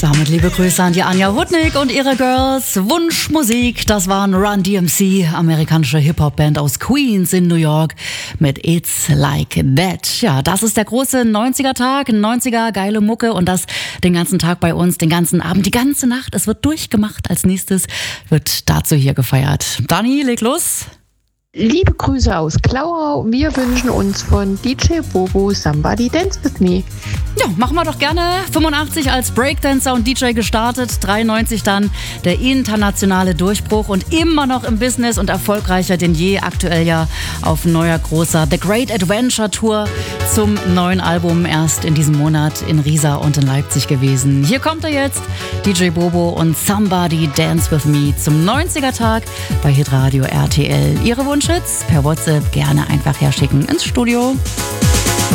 Damit liebe Grüße an die Anja Hutnik und ihre Girls. Wunschmusik, das waren Run DMC, amerikanische Hip-Hop-Band aus Queens in New York mit It's Like That. Ja, das ist der große 90er-Tag, 90er, geile Mucke und das den ganzen Tag bei uns, den ganzen Abend, die ganze Nacht. Es wird durchgemacht. Als nächstes wird dazu hier gefeiert. Dani, leg los. Liebe Grüße aus Klauau. Wir wünschen uns von DJ Bobo Somebody Dance With Me. Ja, machen wir doch gerne. 85 als Breakdancer und DJ gestartet, 93 dann der internationale Durchbruch und immer noch im Business und erfolgreicher denn je. Aktuell ja auf neuer großer The Great Adventure Tour zum neuen Album erst in diesem Monat in Riesa und in Leipzig gewesen. Hier kommt er jetzt, DJ Bobo und Somebody Dance With Me zum 90er-Tag bei Hitradio RTL. Ihre Wunschhits per WhatsApp gerne einfach herschicken ins Studio.